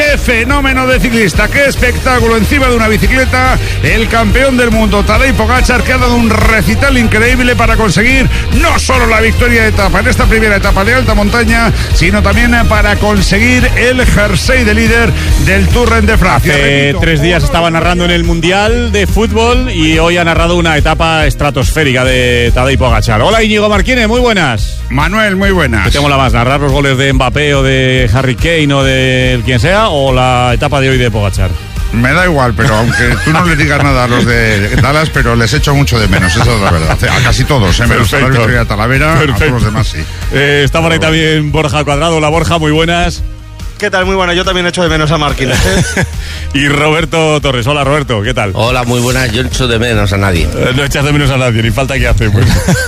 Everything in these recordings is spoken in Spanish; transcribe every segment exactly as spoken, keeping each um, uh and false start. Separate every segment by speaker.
Speaker 1: ¡Qué fenómeno de ciclista! ¡Qué espectáculo! Encima de una bicicleta, el campeón del mundo, Tadej Pogačar, que ha dado un recital increíble para conseguir no solo la victoria de etapa en esta primera etapa de alta montaña, sino también para conseguir el jersey de líder del Tour de Francia.
Speaker 2: Hace Repito, tres días estaba narrando en el Mundial de Fútbol y hoy ha narrado una etapa estratosférica de Tadej Pogačar. Hola, Íñigo Marquínez, muy buenas.
Speaker 1: Manuel, muy buenas.
Speaker 2: ¿Qué tengo la más? ¿Narrar los goles de Mbappé o de Harry Kane o de quien sea, o la etapa de hoy de Pogačar?
Speaker 1: Me da igual, pero aunque tú no les digas nada a los de Dallas, pero les echo mucho de menos, esa es la verdad. A casi todos, ¿eh? Menos a la victoria de Talavera, Perfecto. A todos los demás sí.
Speaker 2: Eh, está por ahí también Borja Cuadrado. Hola, Borja, muy buenas.
Speaker 3: ¿Qué tal? Muy bueno, yo también echo de menos a Marquínez.
Speaker 2: Y Roberto Torres. Hola, Roberto, ¿qué tal?
Speaker 4: Hola, muy buenas, yo no echo de menos a nadie.
Speaker 2: Eh, no echas de menos a nadie, ni falta que hace. Pues.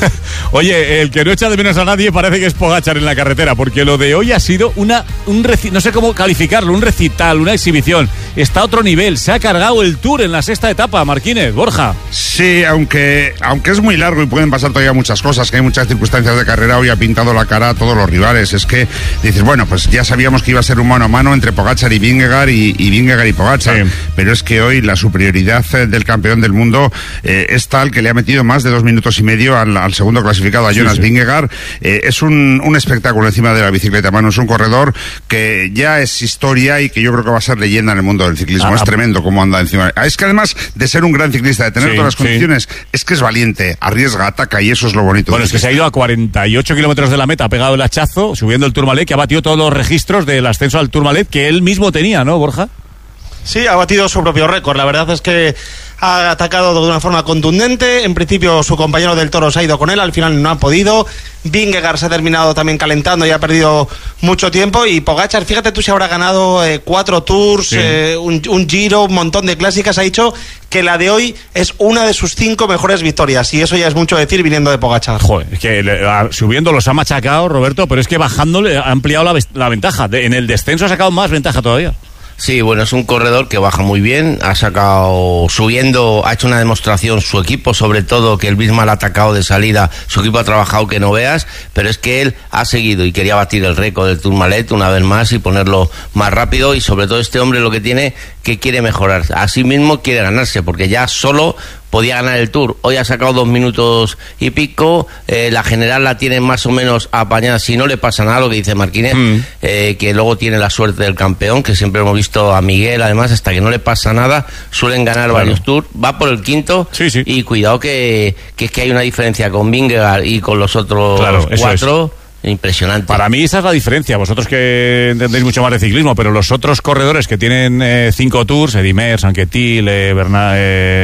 Speaker 2: Oye, el que no echa de menos a nadie parece que es Pogačar en la carretera, porque lo de hoy ha sido una, un reci- no sé cómo calificarlo, un recital, una exhibición. Está a otro nivel, se ha cargado el Tour en la sexta etapa, Marquínez, Borja.
Speaker 1: Sí, aunque, aunque es muy largo y pueden pasar todavía muchas cosas, que hay muchas circunstancias de carrera, hoy ha pintado la cara a todos los rivales. Es que dices, bueno, pues ya sabíamos que iba a ser un mano a mano entre Pogačar y Vingegaard y, y Vingegaard y Pogačar, sí. Pero es que hoy la superioridad del campeón del mundo eh, es tal que le ha metido más de dos minutos y medio al, al segundo clasificado, a Jonas sí, sí. Vingegaard. Eh, es un, un espectáculo encima de la bicicleta, mano. Es un corredor que ya es historia y que yo creo que va a ser leyenda en el mundo del ciclismo. Ah, es tremendo cómo anda encima. Es que además de ser un gran ciclista, de tener sí, todas las condiciones, sí. Es que es valiente, arriesga, ataca y eso es lo bonito.
Speaker 2: Bueno, es que se ha ido a cuarenta y ocho kilómetros de la meta, ha pegado el hachazo, subiendo el Tourmalet, que ha batido todos los registros del ascenso al Tourmalet que él mismo tenía, ¿no, Borja?
Speaker 3: Sí, ha batido su propio récord. La verdad es que ha atacado de una forma contundente. En principio su compañero del Toro se ha ido con él, al final no ha podido. Vingegaard se ha terminado también calentando y ha perdido mucho tiempo. Y Pogačar, fíjate tú si habrá ganado eh, cuatro Tours, sí. eh, un, un Giro, un montón de clásicas. Ha dicho que la de hoy es una de sus cinco mejores victorias. Y eso ya es mucho decir viniendo de Pogačar.
Speaker 2: Joder, es que le, a, subiendo los ha machacado, Roberto, pero es que bajándole ha ampliado la, la ventaja. De, en el descenso ha sacado más ventaja todavía.
Speaker 4: Sí, bueno, es un corredor que baja muy bien, ha sacado, subiendo, ha hecho una demostración su equipo, sobre todo que el Bismarck ha atacado de salida, su equipo ha trabajado que no veas, pero es que él ha seguido y quería batir el récord del Tourmalet una vez más y ponerlo más rápido, y sobre todo este hombre lo que tiene, que quiere mejorar, así mismo quiere ganarse, porque ya solo podía ganar el Tour, hoy ha sacado dos minutos y pico, eh, la general la tiene más o menos apañada, si no le pasa nada, lo que dice Marquínez, mm. eh, que luego tiene la suerte del campeón, que siempre hemos visto a Miguel, además, hasta que no le pasa nada, suelen ganar claro. varios Tours, va por el quinto,
Speaker 2: sí, sí.
Speaker 4: Y cuidado que, que es que hay una diferencia con Vingegaard y con los otros
Speaker 2: claro,
Speaker 4: cuatro. Impresionante.
Speaker 2: Para mí esa es la diferencia, vosotros que entendéis mucho más de ciclismo, pero los otros corredores que tienen eh, cinco Tours, Eddy Merckx, Anquetil, eh, Bernard,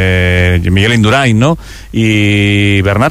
Speaker 2: eh, Miguel Indurain, ¿no? Y Bernard,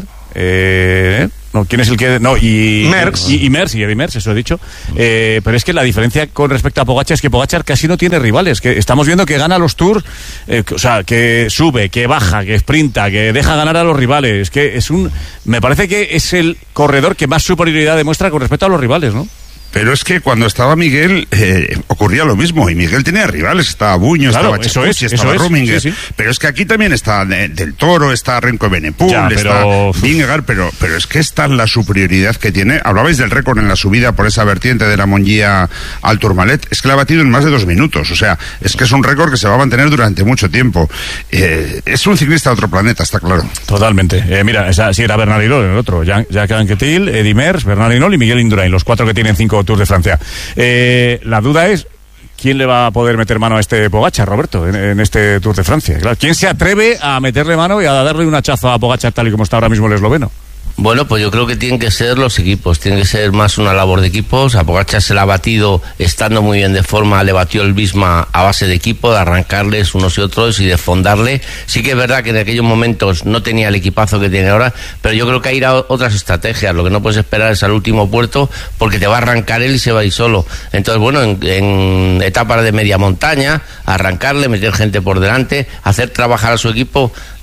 Speaker 2: eh, no, ¿quién es el que...? No, y...
Speaker 3: Merckx.
Speaker 2: Y, y Merckx, y Eddy Merckx, eso he dicho. Eh, pero es que la diferencia con respecto a Pogačar es que Pogačar casi no tiene rivales, que estamos viendo que gana los Tours, eh, o sea, que sube, que baja, que sprinta, que deja ganar a los rivales, que es un... Me parece que es el corredor que más superioridad demuestra con respecto a los rivales, ¿no?
Speaker 1: Pero es que cuando estaba Miguel eh, ocurría lo mismo, y Miguel tenía rivales, estaba Buño,
Speaker 2: claro,
Speaker 1: estaba Chapucci,
Speaker 2: es,
Speaker 1: estaba Rominger,
Speaker 2: sí, sí.
Speaker 1: Pero es que aquí también está de, Del Toro, está Renko Benepul,
Speaker 2: ya, pero...
Speaker 1: está Vingegaard, pero, pero es que esta es la superioridad que tiene. Hablabais del récord en la subida por esa vertiente de la Mongia al Tourmalet, es que la ha batido en más de dos minutos, o sea, es que es un récord que se va a mantener durante mucho tiempo. Eh, es un ciclista de otro planeta, está claro.
Speaker 2: Totalmente. Eh, mira, esa, sí era Bernard Hinault, el otro, Jacques Anquetil, Eddy Merckx, Bernard Hinault y Miguel Indurain, los cuatro que tienen cinco Tours de Francia. Eh, la duda es ¿quién le va a poder meter mano a este Pogačar, Roberto, en, en este Tour de Francia? Claro, ¿quién se atreve a meterle mano y a darle un hachazo a Pogačar tal y como está ahora mismo el esloveno?
Speaker 4: Bueno, pues yo creo que tienen que ser los equipos, tiene que ser más una labor de equipos. A Pogačar se la ha batido estando muy bien de forma, le batió el Bisma a base de equipo, de arrancarles unos y otros y de fondarle. Sí que es verdad que en aquellos momentos no tenía el equipazo que tiene ahora, pero yo creo que hay otras estrategias. Lo que no puedes esperar es al último puerto, porque te va a arrancar él y se va a ir solo. Entonces, bueno, en, en etapas de media montaña, arrancarle, meter gente por delante, hacer trabajar a su equipo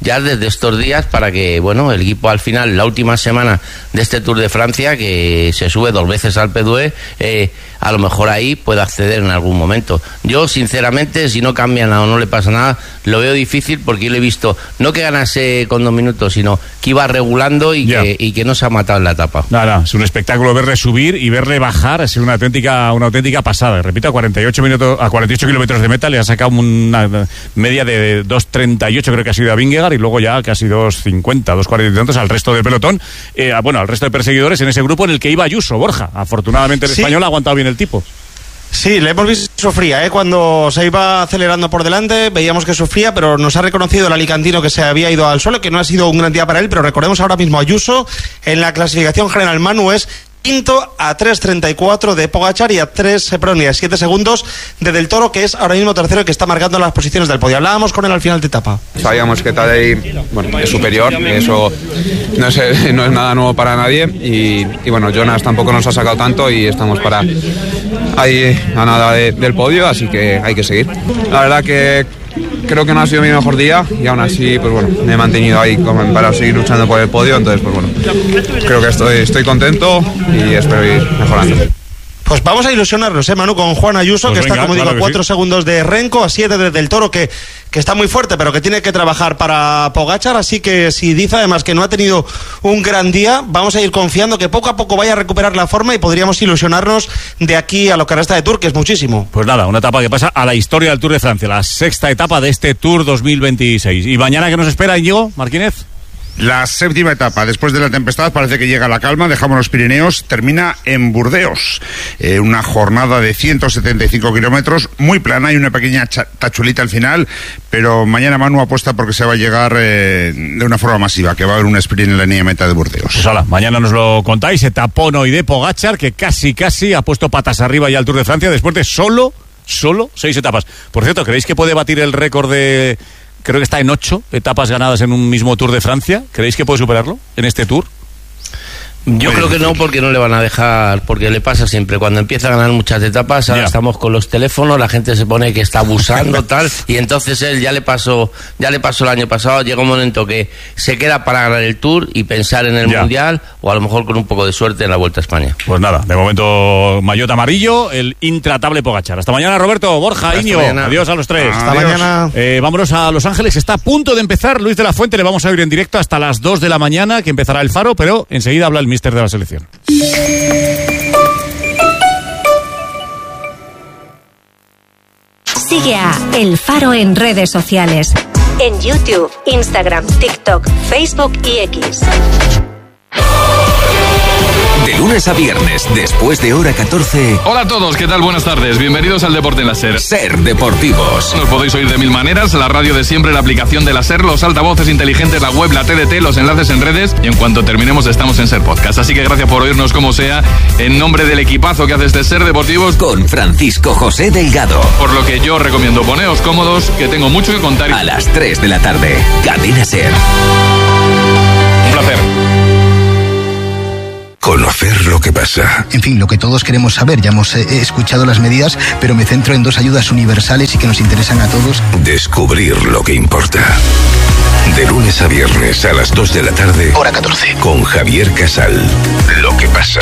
Speaker 4: ya desde estos días para que, bueno, el equipo al final, la última semana de este Tour de Francia, que se sube dos veces al Alpe d'Huez, eh, a lo mejor ahí puede acceder en algún momento. Yo, sinceramente, si no cambia nada o no le pasa nada, lo veo difícil porque yo lo he visto, no que ganase con dos minutos, sino que iba regulando y, que, y que no se ha matado en la etapa.
Speaker 2: Nada, es un espectáculo verle subir y verle bajar, es una auténtica, una auténtica pasada. Repito, a cuarenta y ocho minutos, a cuarenta y ocho kilómetros de meta le ha sacado una media de dos treinta y ocho, creo que ha sido a Vingegaard, y luego ya casi dos cincuenta, dos cuarenta y tantos al resto del pelotón, eh, bueno, al resto de perseguidores en ese grupo en el que iba Ayuso, Borja. Afortunadamente el
Speaker 3: sí.
Speaker 2: español ha aguantado bien el tipo.
Speaker 3: Sí, le hemos visto sufría, ¿eh? Cuando se iba acelerando por delante, veíamos que sufría, pero nos ha reconocido el alicantino que se había ido al suelo, que no ha sido un gran día para él, pero recordemos ahora mismo Ayuso en la clasificación general. Manu es quinto a tres treinta y cuatro de Pogačar y a tres, perdón, y a siete segundos de Del Toro, que es ahora mismo tercero y que está marcando las posiciones del podio. Hablábamos con él al final de etapa.
Speaker 5: Sabíamos que Tadej, bueno, es superior, eso no es, no es nada nuevo para nadie y, y bueno, Jonas tampoco nos ha sacado tanto y estamos para ahí a nada de, del podio, así que hay que seguir. La verdad que creo que no ha sido mi mejor día y aún así, pues bueno, me he mantenido ahí como para seguir luchando por el podio, entonces pues bueno, creo que estoy, estoy contento y espero ir mejorando.
Speaker 3: Pues vamos a ilusionarnos, ¿eh, Manu? Con Juan Ayuso, pues que venga, está, como digo, a cuatro sí. segundos de Renko, a siete de Del Toro, que, que está muy fuerte, pero que tiene que trabajar para Pogačar. Así que si dice además que no ha tenido un gran día, vamos a ir confiando que poco a poco vaya a recuperar la forma y podríamos ilusionarnos de aquí a lo que resta de Tour, que es muchísimo.
Speaker 2: Pues nada, una etapa que pasa a la historia del Tour de Francia, la sexta etapa de este Tour dos mil veintiséis. ¿Y mañana qué nos espera, Íñigo Martínez?
Speaker 1: La séptima etapa, después de la tempestad, parece que llega la calma, dejamos los Pirineos, termina en Burdeos. Eh, una jornada de ciento setenta y cinco kilómetros, muy plana, y una pequeña tachulita al final, pero mañana Manu apuesta porque se va a llegar eh, de una forma masiva, que va a haber un sprint en la línea de meta de Burdeos.
Speaker 2: Pues hola, mañana nos lo contáis, etapón hoy de Pogačar, que casi casi ha puesto patas arriba ya al Tour de Francia, después de solo, solo seis etapas. Por cierto, ¿creéis que puede batir el récord de... Creo que está en ocho etapas ganadas en un mismo Tour de Francia? ¿Creéis que puede superarlo en este Tour?
Speaker 4: Yo creo que no, porque no le van a dejar, porque le pasa siempre, cuando empieza a ganar muchas etapas, ahora yeah. estamos con los teléfonos, la gente se pone que está abusando, tal, y entonces él ya le pasó, ya le pasó el año pasado, llega un momento que se queda para ganar el Tour y pensar en el yeah. Mundial, o a lo mejor con un poco de suerte en la Vuelta a España.
Speaker 2: Pues nada, de momento maillot amarillo, el intratable Pogačar. Hasta mañana, Roberto, Borja, Íñigo, adiós a los tres.
Speaker 3: Ah, hasta adiós. Mañana.
Speaker 2: Eh, vámonos a Los Ángeles, está a punto de empezar Luis de la Fuente, le vamos a oír en directo hasta las dos de la mañana, que empezará el Faro, pero enseguida habla el míster de la selección.
Speaker 6: Sigue a El Faro en redes sociales. En YouTube, Instagram, TikTok, Facebook y X.
Speaker 7: De lunes a viernes, después de hora catorce.
Speaker 8: Hola a todos, ¿qué tal? Buenas tardes. Bienvenidos al Deporte en la SER.
Speaker 7: SER Deportivos.
Speaker 8: Nos podéis oír de mil maneras: la radio de siempre, la aplicación de la SER, los altavoces inteligentes, la web, la T D T, los enlaces en redes, y en cuanto terminemos estamos en SER Podcast. Así que gracias por oírnos como sea, en nombre del equipazo que hace este SER Deportivos,
Speaker 7: con Francisco José Delgado.
Speaker 8: Por lo que yo recomiendo, poneos cómodos, que tengo mucho que contar.
Speaker 7: A las tres de la tarde, Cadena SER.
Speaker 8: Un placer.
Speaker 9: Conocer lo que pasa.
Speaker 10: En fin, lo que todos queremos saber. Ya hemos eh, escuchado las medidas, pero me centro en dos ayudas universales y que nos interesan a todos.
Speaker 9: Descubrir lo que importa. De lunes a viernes a las dos de la tarde.
Speaker 10: Hora catorce.
Speaker 9: Con Javier Casal. Lo que pasa.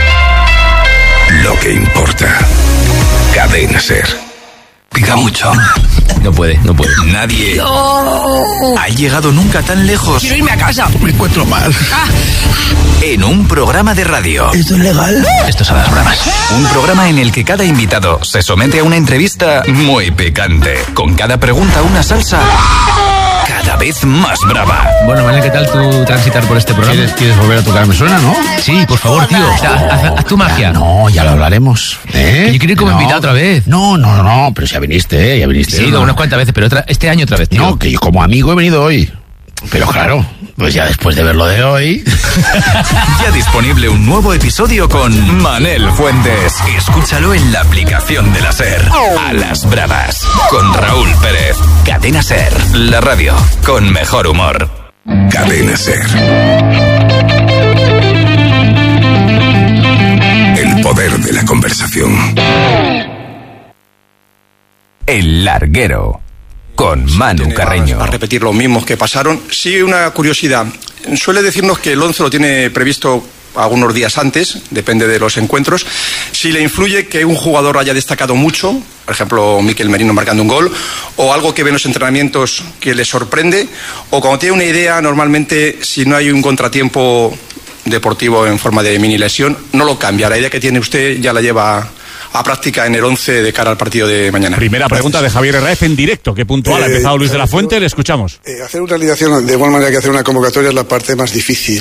Speaker 9: Lo que importa. Cadena SER.
Speaker 7: Pica mucho.
Speaker 4: No puede, no puede.
Speaker 7: Nadie no. ha llegado nunca tan lejos.
Speaker 11: Quiero irme a casa.
Speaker 9: Me encuentro mal.
Speaker 11: Ah.
Speaker 7: En un programa de radio.
Speaker 10: ¿Esto es legal?
Speaker 7: Esto son las bromas. Un programa en el que cada invitado se somete a una entrevista muy picante. Con cada pregunta una salsa cada vez más brava.
Speaker 12: Bueno, Manel, ¿qué tal tú transitar por este programa?
Speaker 13: ¿Quieres, ¿Quieres volver a tocar Me Suena, no?
Speaker 12: Sí, por favor, tío. O sea, haz, haz tu magia.
Speaker 13: No, ya lo hablaremos. ¿Eh?
Speaker 12: Yo quiero ir como
Speaker 13: no.
Speaker 12: invitado otra vez.
Speaker 13: No, no, no, pero ya viniste, ¿eh? Ya viniste.
Speaker 12: Sí,
Speaker 13: ¿no?
Speaker 12: unas cuantas veces, pero otra, este año otra vez, tío.
Speaker 13: No, que yo como amigo he venido hoy. Pero claro, pues ya después de ver lo de hoy...
Speaker 7: Ya disponible un nuevo episodio con Manel Fuentes. Escúchalo en la aplicación de la SER. A las bravas, con Raúl Pérez. Cadena SER, la radio con mejor humor.
Speaker 9: Cadena SER. El poder de la conversación.
Speaker 7: El larguero. con Manu Carreño.
Speaker 11: A repetir los mismos que pasaron. Sí, una curiosidad. Suele decirnos que el once lo tiene previsto algunos días antes, depende de los encuentros. Si le influye que un jugador haya destacado mucho, por ejemplo, Mikel Merino marcando un gol, o algo que ve en los entrenamientos que le sorprende, o cuando tiene una idea, normalmente, si no hay un contratiempo deportivo en forma de mini lesión, no lo cambia. La idea que tiene usted ya la lleva a práctica en el once de cara al partido de mañana.
Speaker 2: Primera pregunta de Javier Herraiz en directo, que puntual eh, ha empezado Luis de la Fuente, le escuchamos.
Speaker 14: Eh, hacer una alineación de igual manera que hacer una convocatoria es la parte más difícil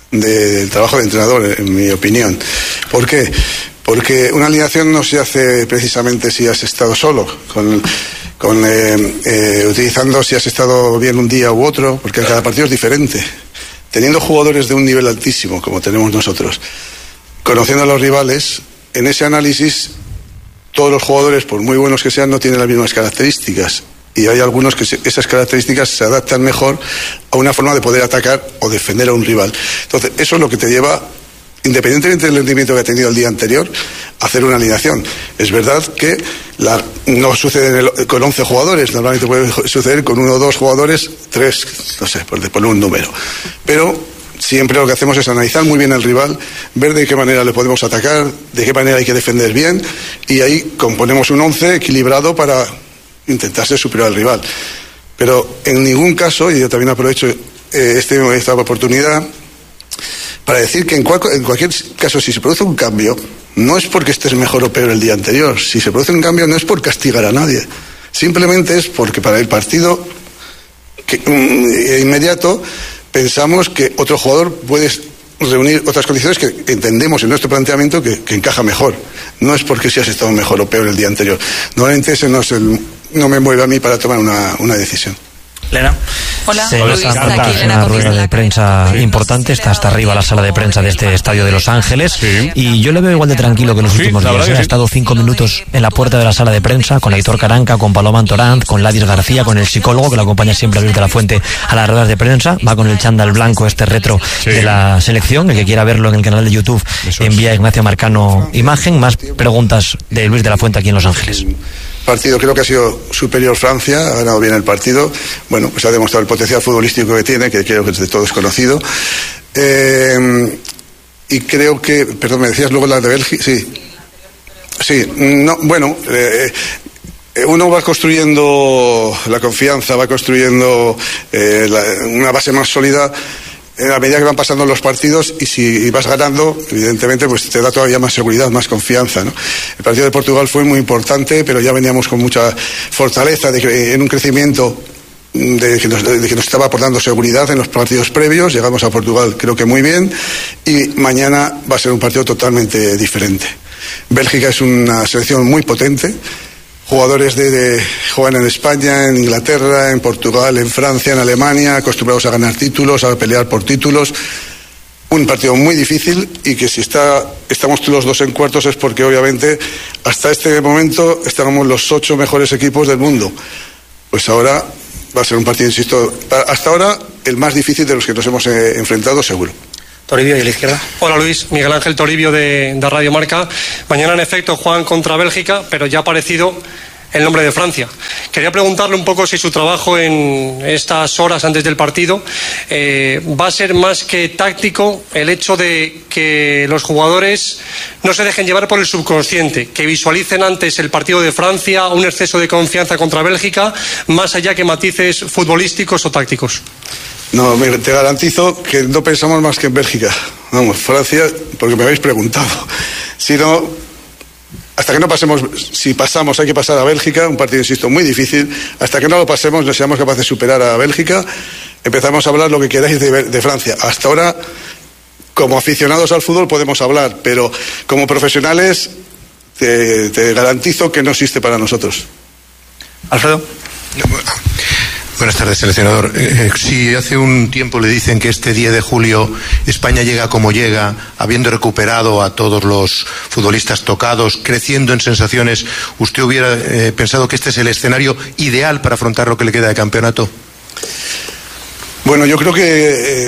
Speaker 14: del trabajo de entrenador, en mi opinión. ¿Por qué? Porque una alineación no se hace precisamente si has estado solo, con, con eh, eh, utilizando si has estado bien un día u otro, porque cada partido es diferente. Teniendo jugadores de un nivel altísimo, como tenemos nosotros, conociendo a los rivales, en ese análisis todos los jugadores, por muy buenos que sean, no tienen las mismas características. Y hay algunos que se, esas características se adaptan mejor a una forma de poder atacar o defender a un rival. Entonces, eso es lo que te lleva, independientemente del rendimiento que ha tenido el día anterior, a hacer una alineación. Es verdad que la, no sucede en el, con once jugadores, normalmente puede suceder con uno o dos jugadores, tres, no sé, por poner un número. Pero siempre lo que hacemos es analizar muy bien al rival, ver de qué manera le podemos atacar, de qué manera hay que defender bien, y ahí componemos un once equilibrado para intentar ser superior al rival. Pero en ningún caso, y yo también aprovecho eh, este, esta oportunidad para decir que en, cual, en cualquier caso, si se produce un cambio, no es porque estés mejor o peor el día anterior. Si se produce un cambio, no es por castigar a nadie, simplemente es porque para el partido que, um, inmediato pensamos que otro jugador puede reunir otras condiciones que entendemos en nuestro planteamiento que, que encaja mejor. No es porque si has estado mejor o peor el día anterior. Normalmente ese no es el, no me mueve a mí para tomar una, una decisión.
Speaker 3: Lena.
Speaker 15: Hola, se nos ha montado una rueda de prensa importante, está hasta arriba la sala de prensa de este estadio de Los Ángeles, sí. Y yo le veo igual de tranquilo que los últimos sí, días. ¿eh? Ha estado cinco minutos en la puerta de la sala de prensa con Aitor Caranca, con Paloma Antoranz, con Ladis García, con el psicólogo que lo acompaña siempre a Luis de la Fuente a las ruedas de prensa, va con el chándal blanco este retro sí. de la selección, el que quiera verlo en el canal de YouTube envía a Ignacio Marcano imagen. Más preguntas de Luis de la Fuente aquí en Los Ángeles.
Speaker 14: Partido, creo que ha sido superior Francia, ha ganado bien el partido, bueno, pues ha demostrado el potencial futbolístico que tiene, que creo que es de todos conocido, eh, y creo que, perdón, me decías luego la de Bélgica, sí, sí, no, bueno, eh, uno va construyendo la confianza, va construyendo eh, la, una base más sólida a medida que van pasando los partidos, y si vas ganando, evidentemente, pues te da todavía más seguridad, más confianza, ¿no? El partido de Portugal fue muy importante, pero ya veníamos con mucha fortaleza de que, en un crecimiento de que, nos, de que nos estaba aportando seguridad en los partidos previos. Llegamos a Portugal creo que muy bien, y mañana va a ser un partido totalmente diferente. Bélgica es una selección muy potente. Jugadores de, de juegan en España, en Inglaterra, en Portugal, en Francia, en Alemania, acostumbrados a ganar títulos, a pelear por títulos. Un partido muy difícil, y que si está, estamos los dos en cuartos es porque obviamente hasta este momento estábamos los ocho mejores equipos del mundo. Pues ahora va a ser un partido, insisto, hasta ahora el más difícil de los que nos hemos eh, enfrentado seguro.
Speaker 16: Toribio, y a la izquierda. Hola Luis, Miguel Ángel Toribio de, de Radio Marca. Mañana en efecto juegan contra Bélgica, pero ya ha aparecido el nombre de Francia. Quería preguntarle un poco si su trabajo en estas horas antes del partido eh, va a ser más que táctico, el hecho de que los jugadores no se dejen llevar por el subconsciente, que visualicen antes el partido de Francia, un exceso de confianza contra Bélgica, más allá que matices futbolísticos o tácticos.
Speaker 14: No, te garantizo que no pensamos más que en Bélgica. Vamos, Francia, porque me habéis preguntado. Si no, hasta que no pasemos, si pasamos hay que pasar a Bélgica, un partido, insisto, muy difícil. Hasta que no lo pasemos, no seamos capaces de superar a Bélgica, empezamos a hablar lo que queráis de, de Francia. Hasta ahora, como aficionados al fútbol podemos hablar, pero como profesionales te, te garantizo que no existe para nosotros.
Speaker 16: Alfredo.
Speaker 17: Buenas tardes, seleccionador. Eh, si hace un tiempo le dicen que este diez de julio España llega como llega, habiendo recuperado a todos los futbolistas tocados, creciendo en sensaciones, ¿usted hubiera eh, pensado que este es el escenario ideal para afrontar lo que le queda de campeonato?
Speaker 14: Bueno, yo creo que eh,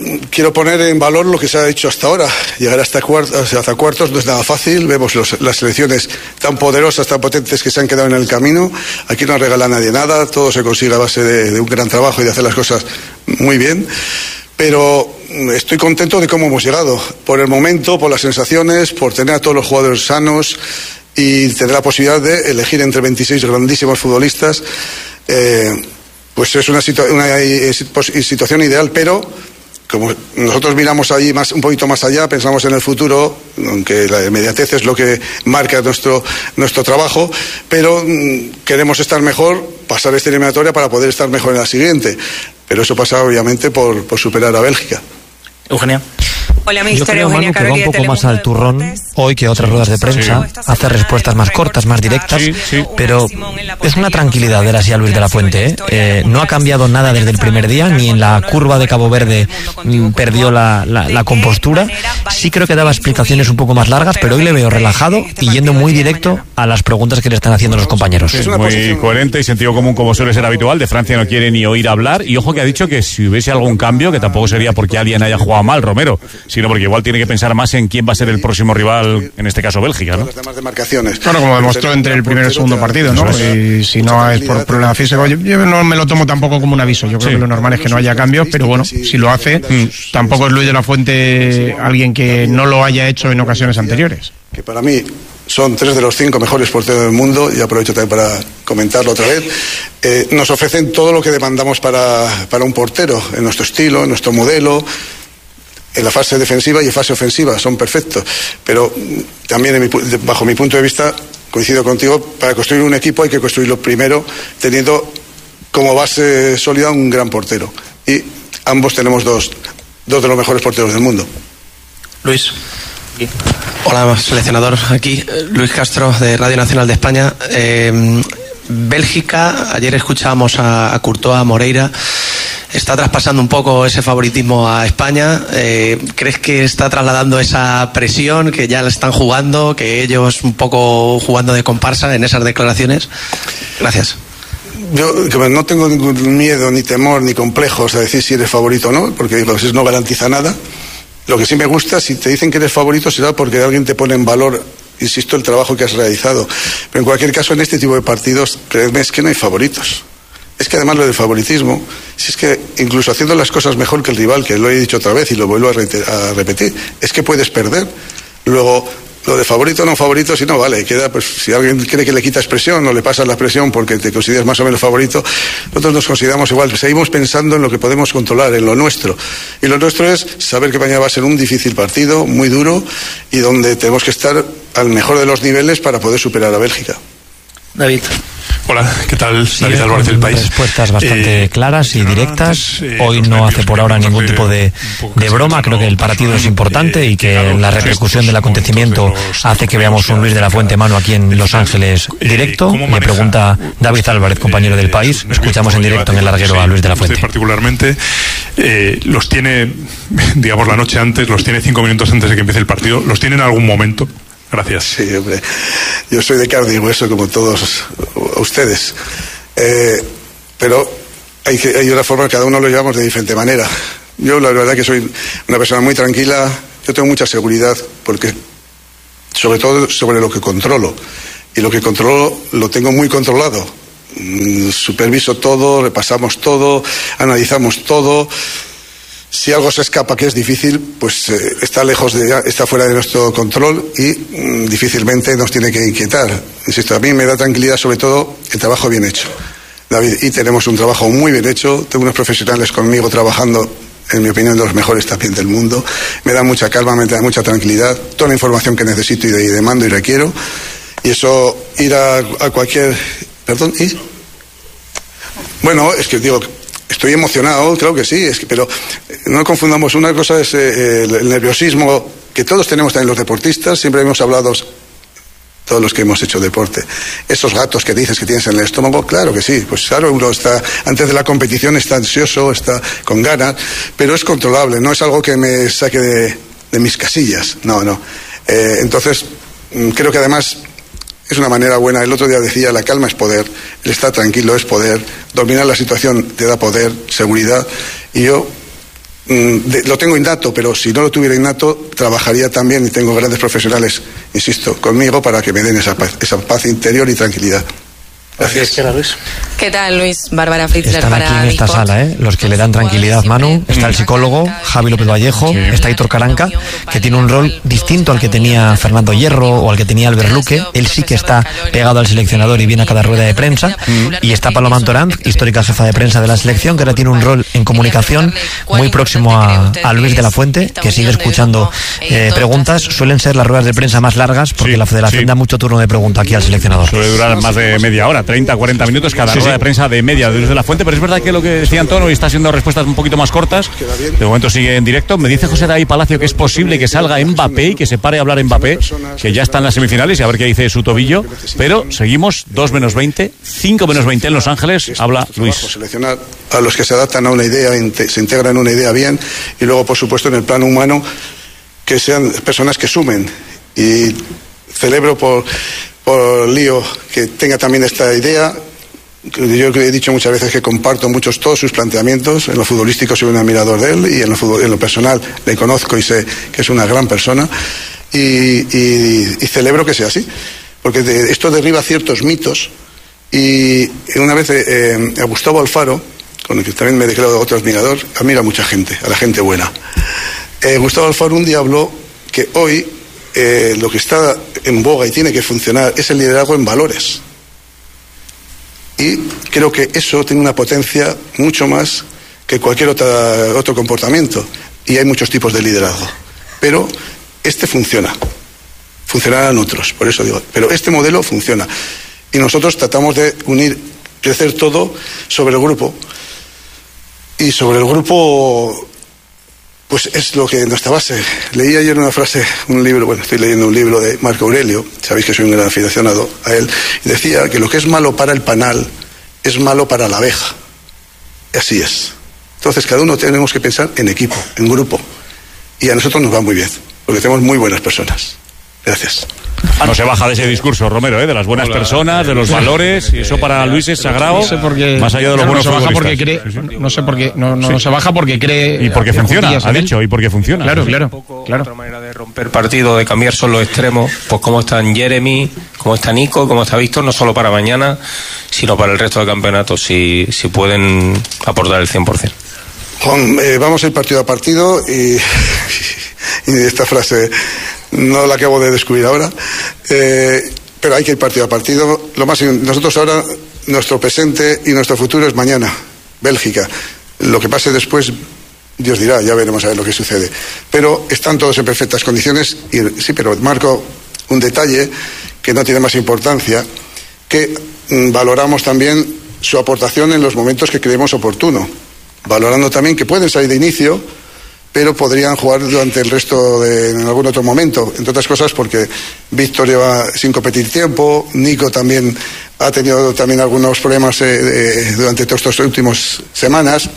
Speaker 14: quiero poner en valor lo que se ha hecho hasta ahora. Llegar hasta cuartos, hasta cuartos no es nada fácil. Vemos los, las selecciones tan poderosas, tan potentes que se han quedado en el camino. Aquí no regala a nadie nada, todo se consigue a base de, de un gran trabajo y de hacer las cosas muy bien. Pero estoy contento de cómo hemos llegado, por el momento, por las sensaciones, por tener a todos los jugadores sanos y tener la posibilidad de elegir entre veintiséis grandísimos futbolistas. Eh, pues es una, situa- una situación ideal, pero como nosotros miramos ahí más, un poquito más allá, pensamos en el futuro, aunque la inmediatez es lo que marca nuestro, nuestro trabajo, pero mm, queremos estar mejor, pasar esta eliminatoria para poder estar mejor en la siguiente. Pero eso pasa obviamente por, por superar a Bélgica.
Speaker 18: Eugenia.
Speaker 19: Hola,
Speaker 15: Yo creo, Manu, que va un poco más al turrón hoy que otras ruedas de prensa, sí. Hace respuestas más cortas, más directas, sí, sí. Pero es una tranquilidad ver así a Luis de la Fuente, ¿eh? Eh, no ha cambiado nada desde el primer día, ni en la curva de Cabo Verde mm, perdió la, la, la compostura. Sí creo que daba explicaciones un poco más largas, pero hoy le veo relajado y yendo muy directo a las preguntas que le están haciendo los compañeros.
Speaker 2: Sí, muy coherente y sentido común, como suele ser habitual. De Francia no quiere ni oír hablar, y ojo que ha dicho que si hubiese algún cambio, que tampoco sería porque alguien haya jugado mal, Romero, sino porque igual tiene que pensar más en quién va a ser el próximo rival, en este caso Bélgica, ¿no?
Speaker 14: Las demás demarcaciones.
Speaker 18: Claro, como demostró entre el primero y el segundo partido, ¿no? Y si no es por problema físico, yo, yo no me lo tomo tampoco como un aviso. Yo creo sí. que lo normal es que no haya cambios, pero bueno, si lo hace, mm, tampoco es Luis de la Fuente alguien que no lo haya hecho en ocasiones anteriores.
Speaker 14: Que para mí son tres de los cinco mejores porteros del mundo, y aprovecho también para comentarlo otra vez. Eh, nos ofrecen todo lo que demandamos para, para un portero, en nuestro estilo, en nuestro modelo. En la fase defensiva y en fase ofensiva son perfectos, pero también en mi, bajo mi punto de vista, coincido contigo, para construir un equipo hay que construirlo primero teniendo como base sólida un gran portero, y ambos tenemos dos, dos de los mejores porteros del mundo.
Speaker 3: Luis. Hola, seleccionador. Aquí Luis Castro, de Radio Nacional de España. eh, Bélgica, ayer escuchábamos a, a Courtois, a Moreira. Está traspasando un poco ese favoritismo a España. Eh, ¿Crees que está trasladando esa presión, que ya la están jugando, que ellos un poco jugando de comparsa en esas declaraciones? Gracias.
Speaker 14: Yo no tengo ningún miedo, ni temor, ni complejos a decir si eres favorito o no, porque eso no garantiza nada. Lo que sí me gusta, si te dicen que eres favorito, será porque alguien te pone en valor, insisto, el trabajo que has realizado. Pero en cualquier caso, en este tipo de partidos, créeme, es que no hay favoritos. Es que además lo del favoritismo, si es que incluso haciendo las cosas mejor que el rival, que lo he dicho otra vez y lo vuelvo a, reiter- a repetir, es que puedes perder. Luego, lo de favorito o no favorito, si no vale, queda, pues si alguien cree que le quitas presión o le pasas la presión porque te consideras más o menos favorito, nosotros nos consideramos igual, seguimos pensando en lo que podemos controlar, en lo nuestro. Y lo nuestro es saber que mañana va a ser un difícil partido, muy duro, y donde tenemos que estar al mejor de los niveles para poder superar a Bélgica.
Speaker 3: David.
Speaker 20: Hola, ¿qué tal?
Speaker 15: Sí,
Speaker 20: David Álvarez del País.
Speaker 15: Respuestas bastante eh, claras y directas. Antes, eh, Hoy no hace por ahora ningún tipo de, de broma. Creo que el partido es importante y que la repercusión del acontecimiento hace que veamos un Luis de la Fuente, Mano, aquí en Los Ángeles directo. Le pregunta David Álvarez, compañero del País. Escuchamos en directo en el larguero a Luis de la Fuente.
Speaker 20: Particularmente, eh, los tiene, digamos, la noche antes, los tiene cinco minutos antes de que empiece el partido, los tiene en algún momento. Gracias.
Speaker 14: Sí, hombre. Yo soy de carne y hueso como todos ustedes. Eh, pero hay, que, hay una forma, cada uno lo llevamos de diferente manera. Yo la verdad que soy una persona muy tranquila. Yo tengo mucha seguridad porque, sobre todo sobre lo que controlo. Y lo que controlo lo tengo muy controlado. Mm, superviso todo, repasamos todo, analizamos todo. Si algo se escapa, que es difícil, pues eh, está lejos de, está fuera de nuestro control y mm, difícilmente nos tiene que inquietar. Insisto, a mí me da tranquilidad sobre todo el trabajo bien hecho, David, y tenemos un trabajo muy bien hecho. Tengo unos profesionales conmigo trabajando, en mi opinión, de los mejores también del mundo. Me da mucha calma, me da mucha tranquilidad, toda la información que necesito y, de, y demando y requiero. Y eso, ir a, a cualquier... Perdón, ¿y? Bueno, es que digo... Estoy emocionado, creo que sí, es que, pero no confundamos. Una cosa es eh, el, el nerviosismo que todos tenemos también los deportistas. Siempre hemos hablado, todos los que hemos hecho deporte, esos gatos que dices que tienes en el estómago, claro que sí, pues claro, uno está antes de la competición, está ansioso, está con ganas, pero es controlable, no es algo que me saque de, de mis casillas, no, no. Eh, entonces, creo que además es una manera buena. El otro día decía, la calma es poder, el estar tranquilo es poder, dominar la situación te da poder, seguridad, y yo De, lo tengo innato, pero si no lo tuviera innato, trabajaría también, y tengo grandes profesionales, insisto, conmigo para que me den esa paz, esa paz interior y tranquilidad. Gracias.
Speaker 19: Gracias. ¿Qué tal, Luis? Bárbara Fritzler
Speaker 15: Están
Speaker 19: para
Speaker 15: aquí en esta
Speaker 19: Bigport.
Speaker 15: sala, ¿eh? Los que le dan tranquilidad, Manu. Está el psicólogo, Javi López Vallejo. Sí. Está Hitor Caranca, que tiene un rol distinto al que tenía Fernando Hierro o al que tenía Albert Luque. Él sí que está pegado al seleccionador y viene a cada rueda de prensa. Mm. Y está Paloma Antorant, histórica jefa de prensa de la selección, que ahora tiene un rol en comunicación muy próximo a, a Luis de la Fuente, que sigue escuchando eh, preguntas. Suelen ser las ruedas de prensa más largas porque sí, la Federación sí. da mucho turno de pregunta aquí al seleccionador.
Speaker 2: Suele durar más de media hora, treinta, cuarenta minutos cada sí, rueda sí. de prensa de media de Luis de la Fuente, pero es verdad que lo que decía Antonio está siendo respuestas un poquito más cortas. De momento sigue en directo. Me dice José David Palacio que es posible que salga Mbappé y que se pare a hablar Mbappé, que ya está en las semifinales y a ver qué dice su tobillo, pero seguimos dos menos veinte, cinco menos veinte en Los Ángeles. Habla Luis.
Speaker 14: Seleccionar a los que se adaptan a una idea, se integran en una idea bien, y luego por supuesto en el plano humano que sean personas que sumen, y celebro por por Lío que tenga también esta idea. Yo he dicho muchas veces que comparto muchos todos sus planteamientos. En lo futbolístico soy un admirador de él, y en lo, fútbol, en lo personal le conozco y sé que es una gran persona, y, y, y celebro que sea así, porque de, esto derriba ciertos mitos. Y una vez eh, a Gustavo Alfaro, con el que también me declaro otro admirador, admira a mucha gente, a la gente buena. eh, Gustavo Alfaro un día habló que hoy eh, lo que está en boga y tiene que funcionar es el liderazgo en valores. Y creo que eso tiene una potencia mucho más que cualquier otra, otro comportamiento. Y hay muchos tipos de liderazgo. Pero este funciona. Funcionarán otros, por eso digo. Pero este modelo funciona. Y nosotros tratamos de unir, crecer todo sobre el grupo. Y sobre el grupo, pues es lo que es nuestra base. Leí ayer una frase, un libro, bueno, estoy leyendo un libro de Marco Aurelio, sabéis que soy un gran aficionado a él, y decía que lo que es malo para el panal es malo para la abeja. Y así es. Entonces cada uno tenemos que pensar en equipo, en grupo. Y a nosotros nos va muy bien, porque tenemos muy buenas personas. Gracias.
Speaker 2: No se baja de ese discurso, Romero, ¿eh? De las buenas Hola. personas, de los valores, y eso para Luis es sagrado, no sé por qué, más allá de los no, buenos
Speaker 18: no se baja
Speaker 2: porque
Speaker 18: cree, no sé por qué, no, no, sí. no se baja porque cree...
Speaker 2: Y porque funciona, ha dicho, y porque funciona.
Speaker 18: Claro, claro, claro.
Speaker 21: Otra manera de romper partido, de cambiar son los extremos, pues cómo están Jeremy, cómo está Nico, cómo está Víctor, no solo para mañana, sino para el resto del campeonato, si, si pueden aportar el cien por ciento.
Speaker 14: Juan, eh, vamos a ir partido a partido, y, y esta frase no la acabo de descubrir ahora, eh, pero hay que ir partido a partido. Lo más, nosotros ahora, nuestro presente y nuestro futuro es mañana, Bélgica. Lo que pase después, Dios dirá, ya veremos a ver lo que sucede. Pero están todos en perfectas condiciones, y sí, pero marco un detalle que no tiene más importancia, que mm, valoramos también su aportación en los momentos que creemos oportuno, valorando también que pueden salir de inicio, pero podrían jugar durante el resto de, en algún otro momento, entre otras cosas porque Víctor lleva sin competir tiempo, Nico también ha tenido también algunos problemas eh, eh, durante todas estas últimas semanas.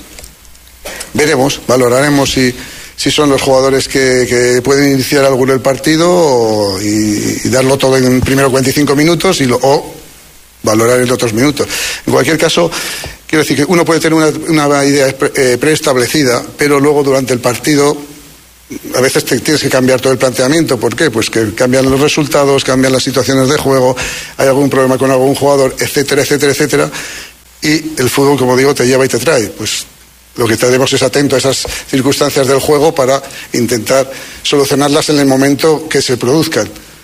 Speaker 14: Veremos, valoraremos si, si son los jugadores que, que pueden iniciar alguno el partido, o, y, y darlo todo en primero cuarenta y cinco minutos, y lo, o valorar en otros minutos. En cualquier caso, quiero decir que uno puede tener una, una idea pre, eh, preestablecida, pero luego durante el partido a veces te tienes que cambiar todo el planteamiento. ¿Por qué? Pues que cambian los resultados, cambian las situaciones de juego, hay algún problema con algún jugador, etcétera, etcétera, etcétera. Y el fútbol, como digo, te lleva y te trae. Pues lo que tenemos es atento a esas circunstancias del juego para intentar solucionarlas en el momento que se produzcan.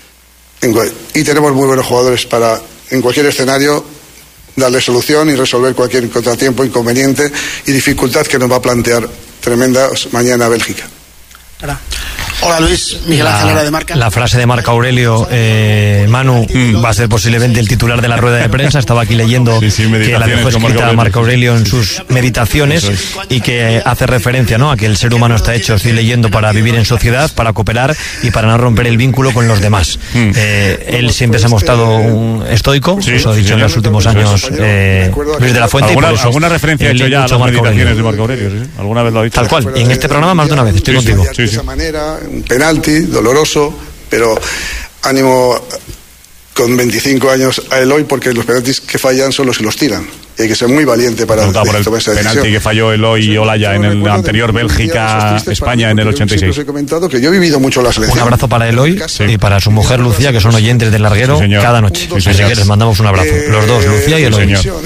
Speaker 14: Y tenemos muy buenos jugadores para, en cualquier escenario, darle solución y resolver cualquier contratiempo, inconveniente y dificultad que nos va a plantear tremenda mañana Bélgica.
Speaker 10: Hola, Hola Luis, Miguel Ángel Lara de Marca.
Speaker 15: La frase de Marco Aurelio, eh, Manu, mm. va a ser posiblemente el titular de la rueda de prensa. Estaba aquí leyendo sí, sí, que la dejó escrita Marco Aurelio en sus meditaciones, es. y que hace referencia, ¿no?, a que el ser humano está hecho, estoy leyendo, para vivir en sociedad, para cooperar y para no romper el vínculo con los demás. Mm. Eh, él siempre se ha mostrado un estoico, sí, eso ha dicho sí, en los últimos años eh, Luis de la Fuente.
Speaker 2: ¿Alguna,
Speaker 15: y por eso
Speaker 2: alguna referencia ha hecho ya a las meditaciones de Marco Aurelio? ¿Sí? ¿Alguna vez lo ha dicho?
Speaker 15: Tal cual, y en este programa más de una vez, estoy sí, contigo.
Speaker 14: Sí, sí. De esa manera, un penalti doloroso, pero ánimo con veinticinco años a Eloy, porque los penaltis que fallan son los que los tiran. Y hay que ser muy valiente para
Speaker 2: tomar esa
Speaker 14: decisión.
Speaker 2: El penalti que falló Eloy y Olaya en el anterior Bélgica-España en el ochenta y seis.
Speaker 14: Os he comentado que yo he vivido mucho la selección.
Speaker 15: Un abrazo para Eloy sí. y para su mujer Lucía, que son oyentes del larguero sí, cada noche. Sí, Así que les mandamos un abrazo. Eh, los dos, Lucía y Eloy.
Speaker 2: Sí,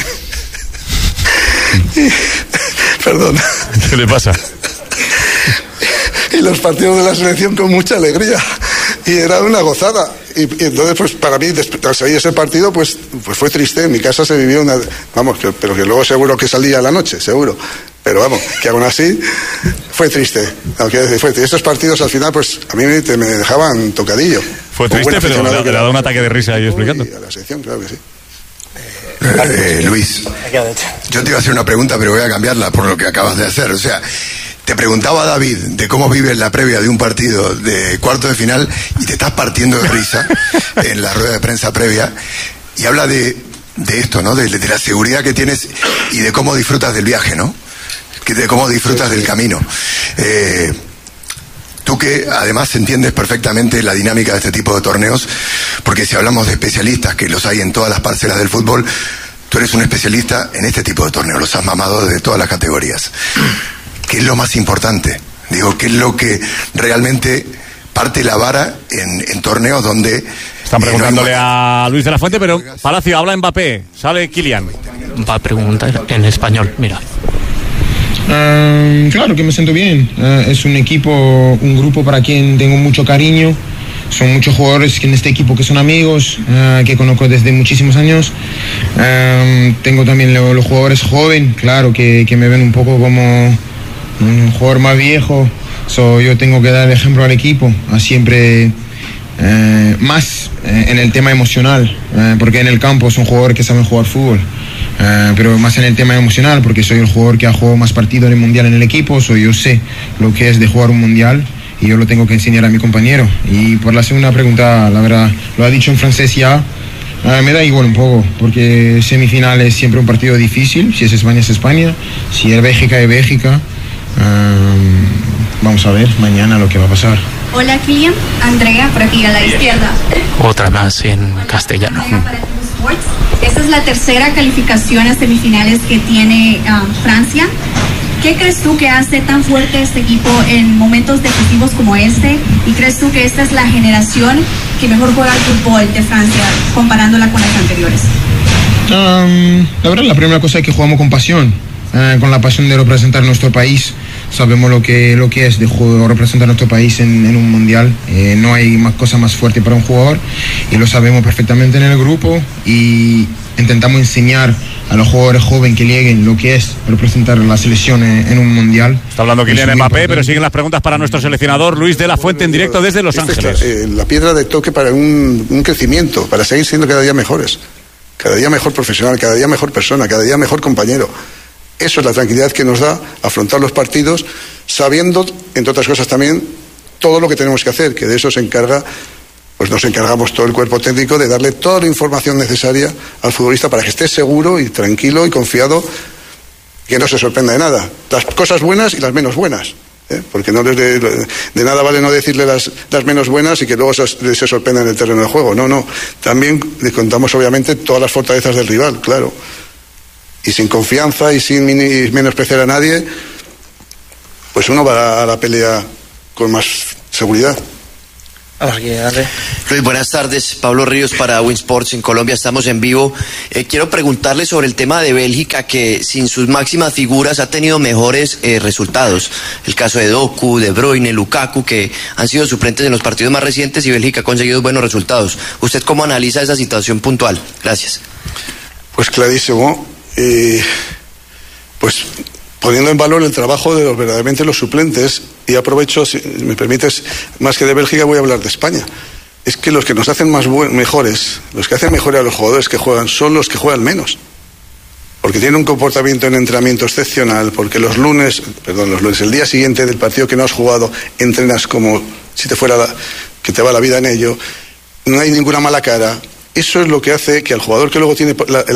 Speaker 14: Perdón.
Speaker 2: ¿Qué le pasa?
Speaker 14: Y los partidos de la selección con mucha alegría. Y era una gozada. Y, y entonces, pues para mí, al salir ese partido, pues, pues fue triste. En mi casa se vivió una... Vamos, que, pero que luego seguro que salía a la noche, seguro. Pero vamos, que aún así fue triste. No, quiero decir, fue triste. Estos partidos al final, pues a mí me, me dejaban tocadillo.
Speaker 2: Fue triste, pero le, le ha dado un ataque de risa ahí explicando.
Speaker 14: A la sección, claro que sí.
Speaker 5: Eh, Luis, yo te iba a hacer una pregunta, pero voy a cambiarla por lo que acabas de hacer. O sea, te preguntaba David de cómo vives la previa de un partido de cuarto de final y te estás partiendo de risa en la rueda de prensa previa y habla de, de esto, ¿no? De, de la seguridad que tienes y de cómo disfrutas del viaje, ¿no? De cómo disfrutas del camino. Eh, tú que además entiendes perfectamente la dinámica de este tipo de torneos, porque si hablamos de especialistas, que los hay en todas las parcelas del fútbol, tú eres un especialista en este tipo de torneos, los has mamado de todas las categorías. ¿Qué es lo más importante? Digo, ¿qué es lo que realmente parte la vara en, en torneos donde...
Speaker 2: Están preguntándole eh, no hay... a Luis de la Fuente, pero Palacio, habla Mbappé, sale Kylian.
Speaker 22: Va a preguntar en español, mira.
Speaker 18: Uh, claro que me siento bien. Uh, es un equipo, un grupo para quien tengo mucho cariño. Son muchos jugadores que en este equipo que son amigos, uh, que conozco desde muchísimos años. Uh, tengo también lo, los jugadores jóvenes, claro, que, que me ven un poco como un jugador más viejo. So, yo tengo que dar el ejemplo al equipo, a siempre uh, más uh, en el tema emocional, uh, porque en el campo son jugadores que saben jugar fútbol. Uh, pero más en el tema emocional, porque soy el jugador que ha jugado más partidos en el mundial en el equipo, so yo sé lo que es de jugar un mundial y yo lo tengo que enseñar a mi compañero. Y por la segunda pregunta, la verdad, lo ha dicho en francés ya, uh, me da igual un poco, porque semifinal es siempre un partido difícil. Si es España es España, si es Bélgica es Bélgica. Uh, vamos a ver mañana lo que va a pasar.
Speaker 23: Hola Kylian, Andrea por aquí a la izquierda.
Speaker 22: Otra más en castellano.
Speaker 23: Esta es la tercera calificación a semifinales que tiene um, Francia. ¿Qué crees tú que hace tan fuerte este equipo en momentos decisivos como este? ¿Y crees tú que esta es la generación que mejor juega el fútbol de Francia comparándola con las anteriores?
Speaker 18: Um, la verdad, la primera cosa es que jugamos con pasión, eh, con la pasión de representar nuestro país. Sabemos lo que, lo que es de juego, representar nuestro país en, en un mundial. Eh, no hay más cosa más fuerte para un jugador y lo sabemos perfectamente en el grupo y intentamos enseñar a los jugadores jóvenes que lleguen lo que es representar la selección en, en un mundial.
Speaker 2: Está hablando Kylian Mbappé, pero siguen las preguntas para nuestro seleccionador Luis de la Fuente en directo desde Los Ángeles.
Speaker 14: Eh, la piedra de toque para un, un crecimiento, para seguir siendo cada día mejores, cada día mejor profesional, cada día mejor persona, cada día mejor compañero. Eso es la tranquilidad que nos da afrontar los partidos sabiendo, entre otras cosas también, todo lo que tenemos que hacer, que de eso se encarga, pues nos encargamos todo el cuerpo técnico de darle toda la información necesaria al futbolista para que esté seguro y tranquilo y confiado, que no se sorprenda de nada. Las cosas buenas y las menos buenas, ¿eh? Porque no les de, de nada vale no decirle las, las menos buenas y que luego se, se sorprenda en el terreno de juego. No, no. También le contamos obviamente todas las fortalezas del rival, claro. Y sin confianza y sin menospreciar a nadie, pues uno va a la pelea con más seguridad.
Speaker 24: Vamos aquí, dale. Luis, buenas tardes. Pablo Ríos para Winsports en Colombia. Estamos en vivo. Eh, quiero preguntarle sobre el tema de Bélgica, que sin sus máximas figuras ha tenido mejores eh, resultados. El caso de Doku, De Bruyne, Lukaku, que han sido suplentes en los partidos más recientes y Bélgica ha conseguido buenos resultados. ¿Usted cómo analiza esa situación puntual? Gracias.
Speaker 14: Pues clarísimo. Eh, pues poniendo en valor el trabajo de los verdaderamente los suplentes, y aprovecho, si me permites, más que de Bélgica voy a hablar de España. Es que los que nos hacen más buen, mejores, los que hacen mejores a los jugadores que juegan, son los que juegan menos. Porque tienen un comportamiento en entrenamiento excepcional, porque los lunes, perdón, los lunes, el día siguiente del partido que no has jugado, entrenas como si te fuera la, que te va la vida en ello, no hay ninguna mala cara. Eso es lo que hace que al jugador que luego tiene la,